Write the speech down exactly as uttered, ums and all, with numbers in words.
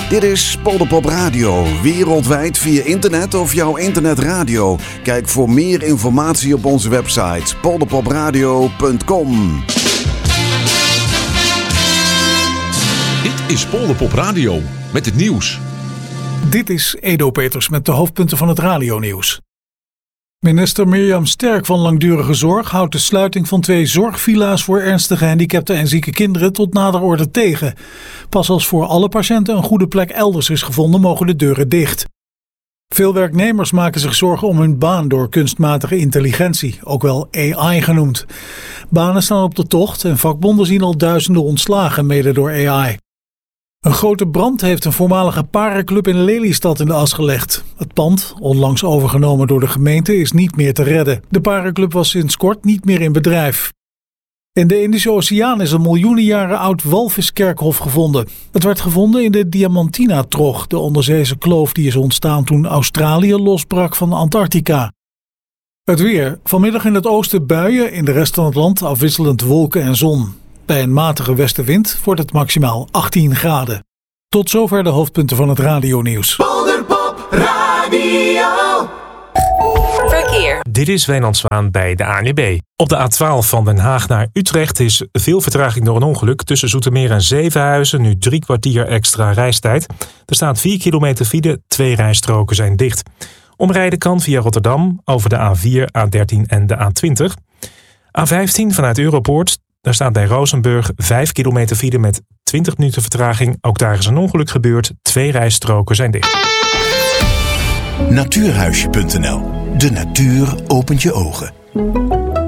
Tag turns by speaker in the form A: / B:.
A: Dit is Polderpop Radio, wereldwijd via internet of jouw internetradio. Kijk voor meer informatie op onze website polderpopradio punt com.
B: Dit is Polderpop Radio met het nieuws.
C: Dit is Edo Peters met de hoofdpunten van het radionieuws. Minister Mirjam Sterk van Langdurige Zorg houdt de sluiting van twee zorgvilla's voor ernstig gehandicapten en zieke kinderen tot nader orde tegen. Pas als voor alle patiënten een goede plek elders is gevonden, mogen de deuren dicht. Veel werknemers maken zich zorgen om hun baan door kunstmatige intelligentie, ook wel A I genoemd. Banen staan op de tocht en vakbonden zien al duizenden ontslagen, mede door A I. Een grote brand heeft een voormalige parenclub in Lelystad in de as gelegd. Het pand, onlangs overgenomen door de gemeente, is niet meer te redden. De parenclub was sinds kort niet meer in bedrijf. In de Indische Oceaan is een miljoenen jaren oud walviskerkhof gevonden. Het werd gevonden in de Diamantina-trog, de onderzeese kloof die is ontstaan toen Australië losbrak van Antarctica. Het weer. Vanmiddag in het oosten buien, in de rest van het land afwisselend wolken en zon. Bij een matige westenwind wordt het maximaal achttien graden. Tot zover de hoofdpunten van het radionieuws.
D: Polderpop Radio.
E: Verkeer. Dit is Wijnand Zwaan bij de A N W B. Op de A twaalf van Den Haag naar Utrecht is veel vertraging door een ongeluk. Tussen Zoetermeer en Zevenhuizen nu drie kwartier extra reistijd. Er staat vier kilometer file, twee rijstroken zijn dicht. Omrijden kan via Rotterdam over de A vier, A dertien en de A twintig. A vijftien vanuit Europoort. Daar staat bij Rozenburg vijf kilometer file met twintig minuten vertraging. Ook daar is een ongeluk gebeurd. Twee rijstroken zijn dicht.
F: Natuurhuisje punt n l. De natuur opent je ogen.